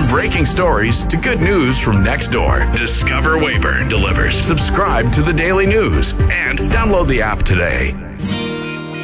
From breaking stories to good news from next door, Discover Weyburn delivers. Subscribe to the Daily News and download the app today.